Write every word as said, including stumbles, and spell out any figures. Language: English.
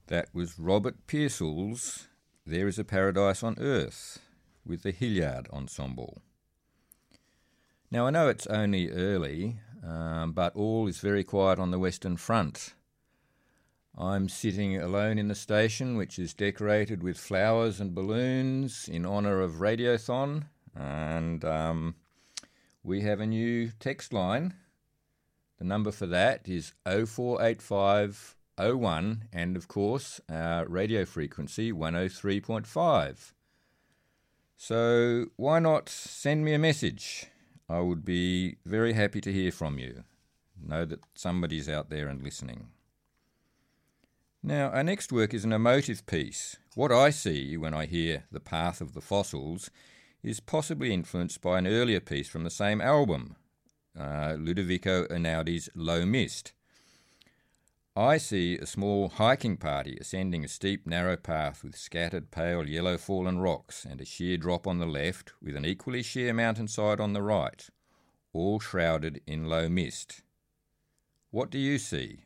That was Robert Pearsall's There is a Paradise on Earth with the Hilliard Ensemble. Now, I know it's only early, um, but all is very quiet on the Western Front. I'm sitting alone in the station, which is decorated with flowers and balloons in honour of Radiothon, and um, we have a new text line. The number for that is oh four eight five oh one, and of course our radio frequency one oh three point five. So why not send me a message? I would be very happy to hear from you. Know that somebody's out there and listening. Now, our next work is an emotive piece. What I see when I hear The Path of the Fossils is possibly influenced by an earlier piece from the same album, uh, Ludovico Einaudi's Low Mist. I see a small hiking party ascending a steep, narrow path with scattered pale yellow fallen rocks and a sheer drop on the left with an equally sheer mountainside on the right, all shrouded in low mist. What do you see?